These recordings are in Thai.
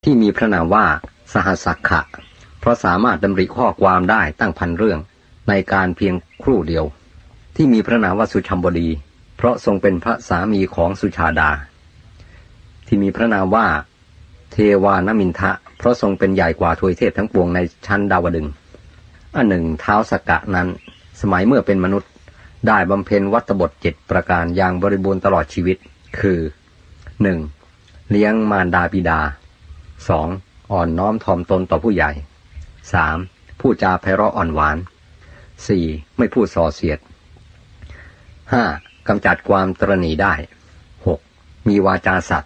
ที่มีพระนามว่าสหัสสักขะเพราะสามารถดำริข้อความได้ตั้งพันเรื่องในการเพียงครู่เดียวที่มีพระนามว่าสุชัมบดีเพราะทรงเป็นพระสามีของสุชาดาที่มีพระนามว่าเทวานมินทะเพราะทรงเป็นใหญ่กว่าทวยเทพทั้งปวงในชั้นดาวดึงส์อันหนึ่งท้าวสักกะนั้นสมัยเมื่อเป็นมนุษย์ได้บำเพ็ญวัตบท7ประการอย่างบริบูรณ์ตลอดชีวิตคือ 1. เลี้ยงมารดาบิดา 2. อ่อนน้อมถ่อมตนต่อผู้ใหญ่ 3. พูดจาไพเราะอ่อนหวาน 4. ไม่พูดส่อเสียด 5. กำจัดความตระหนี่ได้ 6. มีวาจาสัตย์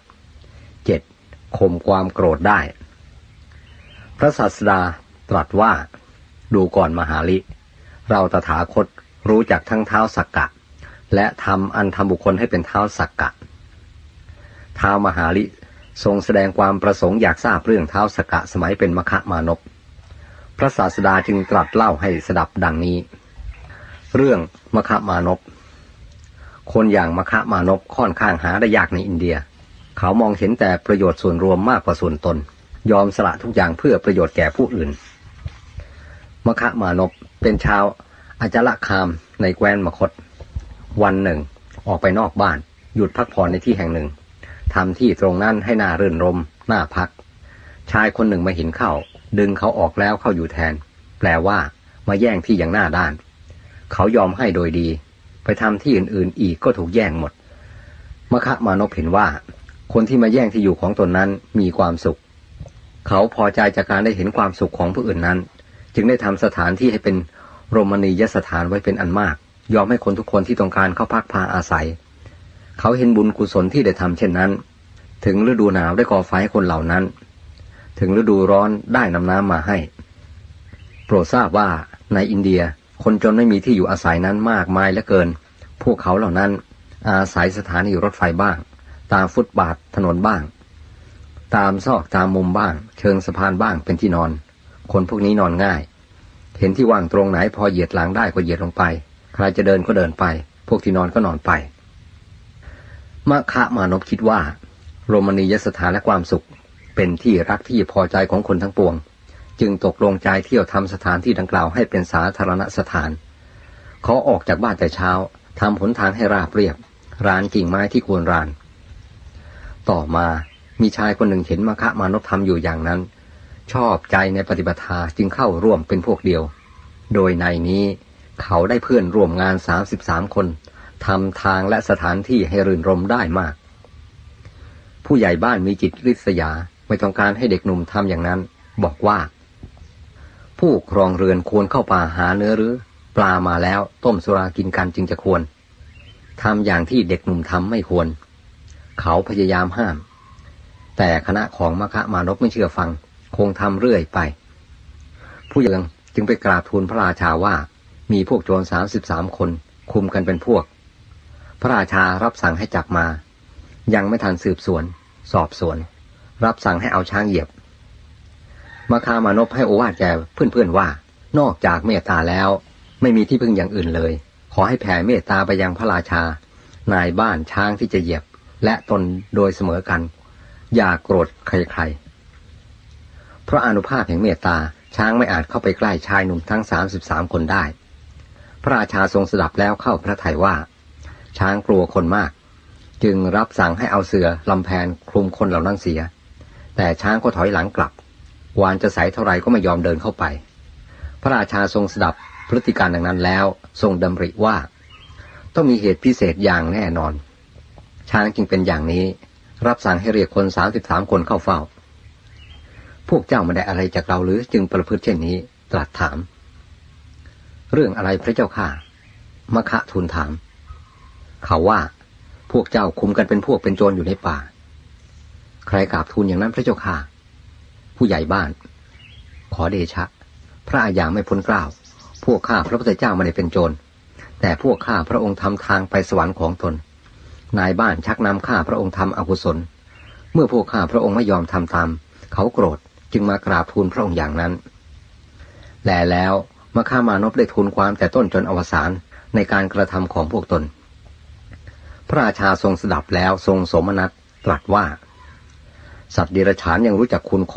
7. ข่มความโกรธได้พระศาสดาตรัสว่าดูก่อนมหาลิเราตถาคตรู้จักทั้งท้าวสักกะและทำอันทำบุคคลให้เป็นท้าวสักกะท้าวมหาลิทรงแสดงความประสงค์อยากทราบเรื่องท้าวสักกะสมัยเป็นมคมานพพระศาสดาจึงตรัสเล่าให้สดับดังนี้เรื่องมคมานพคนอย่างมคมานพค่อนข้างหาได้ยากในอินเดียเขามองเห็นแต่ประโยชน์ส่วนรวมมากกว่าส่วนตนยอมสละทุกอย่างเพื่อประโยชน์แก่ผู้อื่นมคมานพเป็นชาวอจลคามในแคว้นมคธวันหนึ่งออกไปนอกบ้านหยุดพักผ่อนในที่แห่งหนึ่งทำที่ตรงนั้นให้น่ารื่นรมน่าพักชายคนหนึ่งมาเห็นเข้าดึงเขาออกแล้วเข้าอยู่แทนแปลว่ามาแย่งที่อย่างหน้าด้านเขายอมให้โดยดีไปทำที่อื่นๆอีกก็ถูกแย่งหมดมคมานพเห็นว่าคนที่มาแย่งที่อยู่ของตนนั้นมีความสุขเขาพอใจจากการได้เห็นความสุขของผู้อื่นนั้นจึงได้ทำสถานที่ให้เป็นโรมณียสถานไว้เป็นอันมากยอมให้คนทุกคนที่ต้องการเข้าพักพาอาศัยเขาเห็นบุญกุศลที่ได้ทำเช่นนั้นถึงฤดูหนาวได้ก่อไฟให้คนเหล่านั้นถึงฤดูร้อนได้นำน้ำมาให้โปรดทราบว่าในอินเดียคนจนไม่มีที่อยู่อาศัยนั้นมากมายเหลือเกินพวกเขาเหล่านั้นอาศัยสถานีรถไฟบ้างตามฟุตบาทถนนบ้างตามซอกตามมุมบ้างเชิงสะพานบ้างเป็นที่นอนคนพวกนี้นอนง่ายเห็นที่ว่างตรงไหนพอเหยียดหลังได้ก็เหยียดลงไปใครจะเดินก็เดินไปพวกที่นอนก็นอนไปมคมานพคิดว่าโรมณียสถานและความสุขเป็นที่รักที่พอใจของคนทั้งปวงจึงตกลงใจเที่ยวทำสถานที่ดังกล่าวให้เป็นสาธารณสถานเขาออกจากบ้านแต่เช้าทำหนทางให้ราบเรียบรานกิ่งไม้ที่ควรรานต่อมามีชายคนหนึ่งเห็นมคมานพทำอยู่อย่างนั้นชอบใจในปฏิปทาจึงเข้าร่วมเป็นพวกเดียวโดยในนี้เขาได้เพื่อนร่วมงาน33คนทำทางและสถานที่ให้รื่นรมได้มากผู้ใหญ่บ้านมีจิตริษยาไม่ต้องการให้เด็กหนุ่มทำอย่างนั้นบอกว่าผู้ครองเรือนควรเข้าป่าหาเนื้อหรือปลามาแล้วต้มสุรากินกันจึงจะควรทำอย่างที่เด็กหนุ่มทำไม่ควรเขาพยายามห้ามแต่คณะของมคมานพไม่เชื่อฟังคงทำเรื่อยไปผู้ใหญ่จึงไปกราบทูลพระราชาว่ามีพวกโจร33คนคุมกันเป็นพวกพระราชารับสั่งให้จับมายังไม่ทันสืบสวนสอบสวนรับสั่งให้เอาช้างเหยียบมคมานพให้โอวาทแก่เพื่อนๆว่านอกจากเมตตาแล้วไม่มีที่พึ่งอย่างอื่นเลยขอให้แผ่เมตตาไปยังพระราชานายบ้านช้างที่จะเหยียบและตนโดยเสมอกันอย่าโกรธใครๆเพราะอานุภาพแห่งเมตตาช้างไม่อาจเข้าไปใกล้ชายหนุ่มทั้ง33คนได้พระราชาทรงสดับแล้วเข้าพระทัยว่าช้างกลัวคนมากจึงรับสั่งให้เอาเสื่อลำแพนคลุมคนเหล่านั้นเสียแต่ช้างก็ถอยหลังกลับวานจะใสเท่าไรก็ไม่ยอมเดินเข้าไปพระราชาทรงสดับพฤติการดังนั้นแล้วทรงดำริว่าต้องมีเหตุพิเศษอย่างแน่นอนช้างจึงเป็นอย่างนี้รับสั่งให้เรียกคน33คนเข้าเฝ้าพวกเจ้าไม่ได้อะไรจากเราหรือจึงประพฤติเช่นนี้ตรัสถามเรื่องอะไรพระเจ้าข้ามคทูลถามเขาว่าพวกเจ้าคุมกันเป็นพวกเป็นโจรอยู่ในป่าใครกราบทูลอย่างนั้นพระเจ้าข้าผู้ใหญ่บ้านขอเดชะพระอาญาไม่พ้นเกล้าพวกข้าพระพุทธเจ้าไม่ได้เป็นโจรแต่พวกข้าพระองค์ทำทางไปสวรรค์ของตนนายบ้านชักนำข้าพระองค์ทำอกุศลเมื่อพวกข้าพระองค์ไม่ยอมทำตามเขาโกรธจึงมากราบทูลพระองค์อย่างนั้นแล้วมคมานพได้ทูลความแต่ต้นจนอวสานในการกระทำของพวกตนพระราชาทรงสดับแล้วทรงโสมนัสตรัสว่าสัตว์เดรัจฉานยังรู้จักคุณ